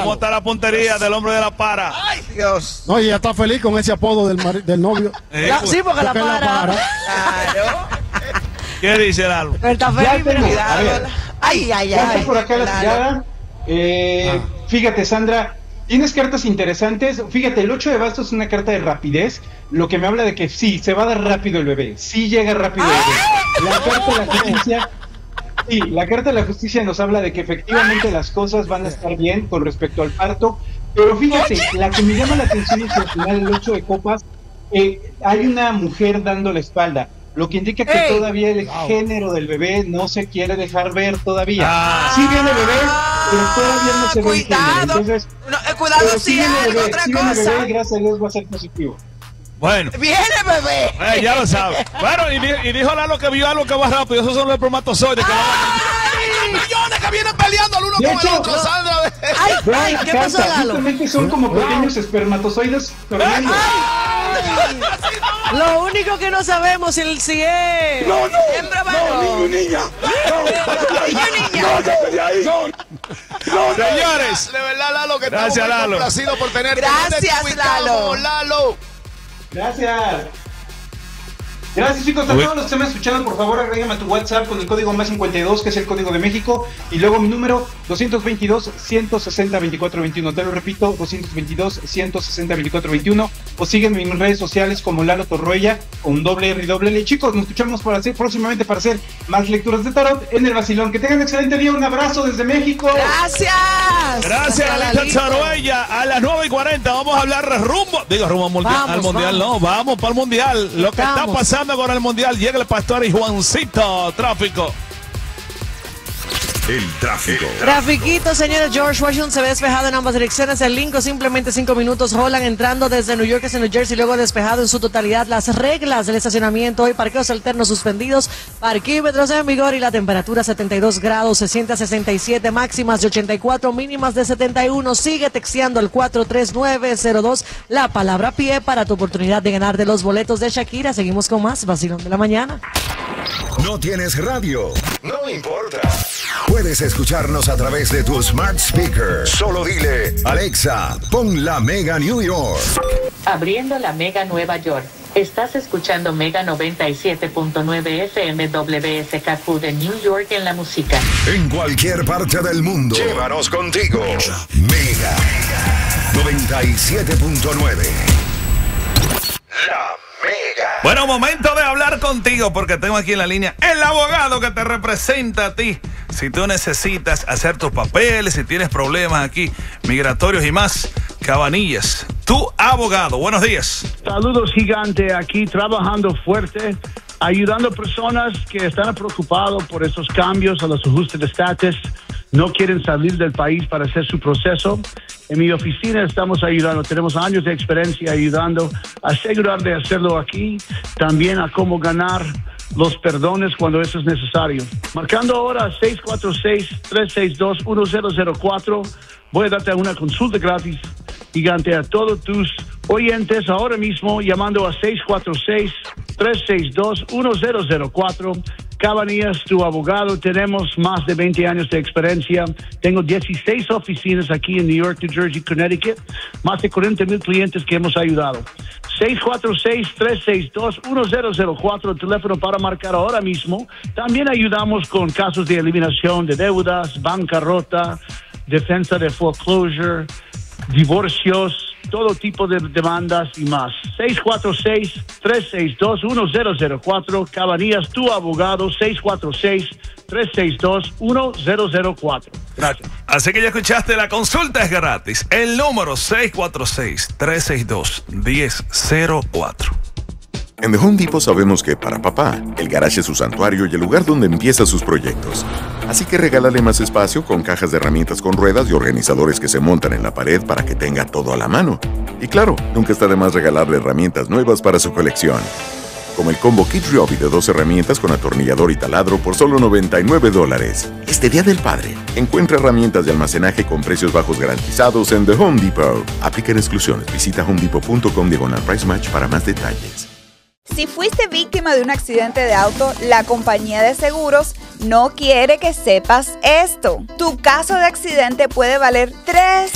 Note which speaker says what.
Speaker 1: ¿Cómo está la puntería del hombre de la para?
Speaker 2: Ay, Dios.
Speaker 3: No, y ella está feliz con ese apodo del novio.
Speaker 4: Sí, porque la para.
Speaker 2: Claro.
Speaker 1: ¿Qué dice Lalo?
Speaker 4: Pero está feliz, pero
Speaker 5: A ver,
Speaker 2: Ay.
Speaker 5: ya está por acá la tirada. Fíjate, Sandra, tienes cartas interesantes. Fíjate, el 8 de bastos es una carta de rapidez, lo que me habla de que sí, se va a dar rápido el bebé. Sí llega rápido el bebé. La carta de la justicia... Sí, la carta de la justicia nos habla de que efectivamente las cosas van a estar bien con respecto al parto, pero fíjate, la que me llama la atención es que al final el 8 de copas hay una mujer dando la espalda, lo que indica que todavía el género del bebé no se quiere dejar ver todavía. Sí viene bebé, pero todavía no se ve el género. Entonces,
Speaker 2: Cuidado si es algo otra cosa.
Speaker 5: Bebé, gracias a Dios va a ser positivo.
Speaker 1: Bueno.
Speaker 2: Viene, bebé.
Speaker 1: Ya lo sabes. Bueno, y dijo Lalo que vio algo que va rápido. Esos son los espermatozoides que
Speaker 2: ¡Ay! Millones que vienen peleando el uno
Speaker 5: De
Speaker 2: con
Speaker 5: hecho,
Speaker 2: el otro, Sandra.
Speaker 4: Ay, ¿qué pasó, Lalo?
Speaker 5: Justamente son como pequeños espermatozoides corriendo.
Speaker 4: Lo único que no sabemos si es...
Speaker 2: Hembra varón.
Speaker 1: Niño, niña. Señores.
Speaker 2: De verdad, Lalo, que
Speaker 1: Gracias,
Speaker 2: estamos muy
Speaker 1: Lalo.
Speaker 2: complacidos por tenerte.
Speaker 6: Gracias,
Speaker 2: ¿Dónde te ubicamos, Lalo?
Speaker 5: Gracias. Gracias, chicos. A todos los que me han escuchado, por favor, agrégame a tu WhatsApp con el código más 52, que es el código de México, y luego mi número 222-160-2421. Te lo repito, 222-160-2421. O sígueme en mis redes sociales como Lalo Torroella, con doble R y doble L. Chicos, nos escuchamos próximamente para hacer más lecturas de tarot en el Vacilón. Que tengan un excelente día. Un abrazo desde México.
Speaker 6: Gracias.
Speaker 1: Gracias, Lalito Torroella. A las 9:40 vamos a hablar rumbo al mundial. Al mundial no, vamos para el mundial. Lo que está pasando con el mundial. Llega el pastor y Juancito. Tráfico.
Speaker 7: El tráfico.
Speaker 4: Trafiquito, señores. George Washington se ve despejado en ambas direcciones. El Lincoln simplemente 5 minutos. Holland entrando desde New York hacia New Jersey, luego despejado en su totalidad. Las reglas del estacionamiento hoy: parqueos alternos suspendidos, parquímetros en vigor y la temperatura 72 grados, se siente a 67, máximas de 84, mínimas de 71. Sigue texteando al 43902 la palabra pie para tu oportunidad de ganar de los boletos de Shakira. Seguimos con más Vacilón de la Mañana.
Speaker 7: ¿No tienes radio? No importa. Puedes escucharnos a través de tu smart speaker. Solo dile: Alexa, pon la Mega New York.
Speaker 8: Abriendo la Mega Nueva York. Estás escuchando Mega 97.9 FM WSKQ de New York en la música.
Speaker 7: En cualquier parte del mundo. Llévanos contigo. Mega 97.9. La Mega.
Speaker 1: Bueno, momento de hablar contigo porque tengo aquí en la línea el abogado que te representa a ti. Si tú necesitas hacer tus papeles, si tienes problemas aquí, migratorios y más, Cabanillas, tu abogado. Buenos días.
Speaker 9: Saludos, gigante, aquí trabajando fuerte, ayudando a personas que están preocupados por estos cambios a los ajustes de estatus, no quieren salir del país para hacer su proceso. En mi oficina estamos ayudando, tenemos años de experiencia ayudando a asegurar de hacerlo aquí, también a cómo ganar los perdones cuando eso es necesario. Marcando ahora 646-362-1004, voy a darte una consulta gratis, gigante, a todos tus oyentes ahora mismo, llamando a 646-362-1004. Cabanillas, tu abogado. Tenemos más de 20 años de experiencia. Tengo 16 oficinas aquí en New York, New Jersey, Connecticut. Más de 40,000 clientes que hemos ayudado. 646-362-1004, el teléfono para marcar ahora mismo. También ayudamos con casos de eliminación de deudas, bancarrota, defensa de foreclosure, divorcios, todo tipo de demandas y más. 646-362-1004. Cabanillas, tu abogado. 646-362-1004. Gracias.
Speaker 1: Así que ya escuchaste, la consulta es gratis. El número 646-362-1004.
Speaker 10: En The Home Depot sabemos que para papá, el garage es su santuario y el lugar donde empieza sus proyectos. Así que regálale más espacio con cajas de herramientas con ruedas y organizadores que se montan en la pared para que tenga todo a la mano. Y claro, nunca está de más regalarle herramientas nuevas para su colección. Como el combo Kit Ryobi de 2 herramientas con atornillador y taladro por solo $99. Este Día del Padre, encuentra herramientas de almacenaje con precios bajos garantizados en The Home Depot. Aplican exclusiones. Visita homedepot.com/price match para más detalles.
Speaker 11: Si fuiste víctima de un accidente de auto, la compañía de seguros no quiere que sepas esto. Tu caso de accidente puede valer 3